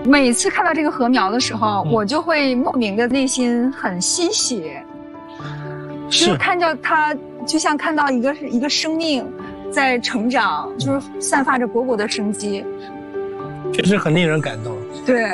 每次看到这个禾苗的时候，我就会莫名的内心很欣喜，就是看到它，就像看到一个生命在成长，就是散发着勃勃的生机， 确实很令人感动。 对。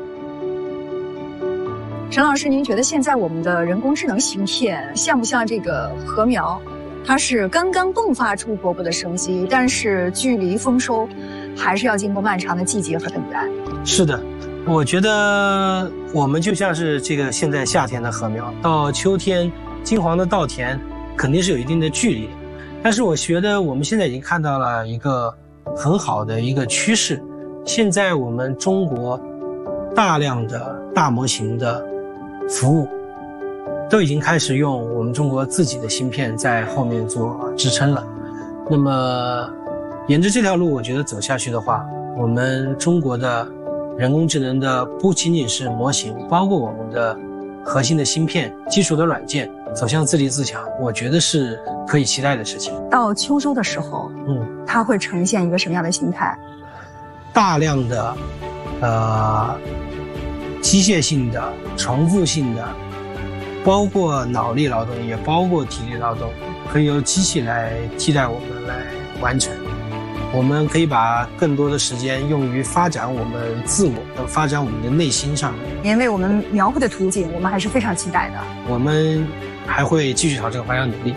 沈老师，您觉得现在我们的人工智能芯片像不像这个禾苗？它是刚刚迸发出勃勃的生机，但是距离丰收还是要经过漫长的季节和等待。 是的，我觉得我们就像是这个现在夏天的禾苗，到秋天金黄的稻田肯定是有一定的距离，但是我觉得我们现在已经看到了一个很好的一个趋势。现在我们中国大量的大模型的服务都已经开始用我们中国自己的芯片在后面做支撑了。那么沿着这条路我觉得走下去的话，我们中国的人工智能的不仅仅是模型，包括我们的核心的芯片、基础的软件走向自立自强，我觉得是可以期待的事情。 到秋收的时候，它会呈现一个什么样的形态？ 大量的机械性的、重复性的，包括脑力劳动，也包括体力劳动，可以由机器来替代我们来完成。我们可以把更多的时间用于发展我们自我和发展我们的内心上。 您为我们描绘的图景，我们还是非常期待的。 我们还会继续朝这个方向努力。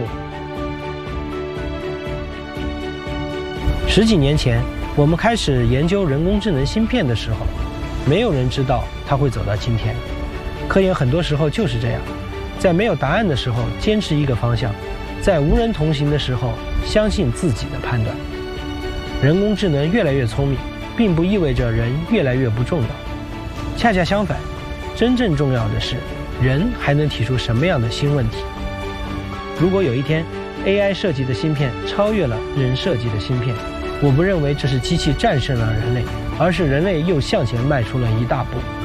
10几年前，我们开始研究人工智能芯片的时候，没有人知道它会走到今天。科研很多时候就是这样，在没有答案的时候坚持一个方向，在无人同行的时候相信自己的判断。人工智能越来越聪明，并不意味着人越来越不重要，恰恰相反，真正重要的是人还能提出什么样的新问题。如果有一天 AI 设计的芯片超越了人设计的芯片，我不认为这是机器战胜了人类，而是人类又向前迈出了一大步。